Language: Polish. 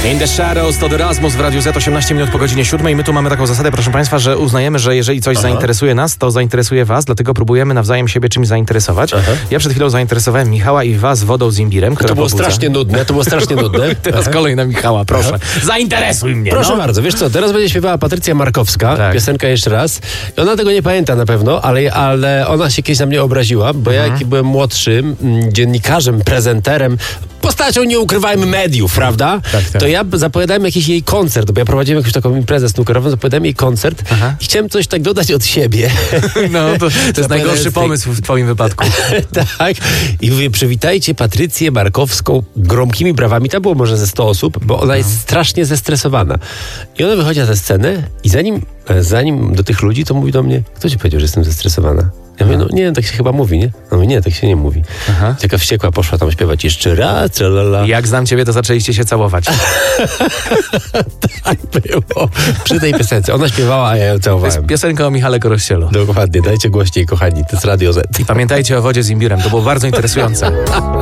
In the Shadows to The Rasmus w Radiu Z, 18 minut po godzinie 7. My tu mamy taką zasadę, proszę Państwa, że uznajemy, że jeżeli coś zainteresuje nas, to zainteresuje Was, dlatego próbujemy nawzajem siebie czymś zainteresować. Ja przed chwilą zainteresowałem Michała i Was wodą z imbirem, które To było strasznie nudne. Teraz kolej na Michała, proszę. Zainteresuj mnie. Proszę bardzo, wiesz co, teraz będzie śpiewała Patrycja Markowska, piosenka jeszcze raz. I ona tego nie pamięta na pewno, ale ona się kiedyś na mnie obraziła, bo ja jak byłem młodszym dziennikarzem, prezenterem, postacią, nie ukrywajmy, mediów, prawda? Tak. To ja zapowiadałem jakiś jej koncert, bo ja prowadziłem jakąś taką imprezę snookerową, zapowiadałem jej koncert i chciałem coś tak dodać od siebie. No, to jest najgorszy pomysł w twoim wypadku. Tak. I mówię, przywitajcie Patrycję Markowską gromkimi brawami. Tam było może ze 100 osób, bo ona jest strasznie zestresowana. I ona wychodzi na tę scenę i zanim do tych ludzi, to mówi do mnie, kto ci powiedział, że jestem zestresowana? Ja mówię, no nie, tak się chyba mówi, nie? No nie, tak się nie mówi. Taka wściekła poszła tam śpiewać jeszcze raz, tralala. Jak znam ciebie, to zaczęliście się całować. Tak było. Przy tej piosence. Ona śpiewała, a ja ją To jest całowałem. piosenka o Michale Korościelu. Dokładnie, dajcie głośniej, kochani, to jest Radio Z. I pamiętajcie o wodzie z imbirem, to było bardzo interesujące.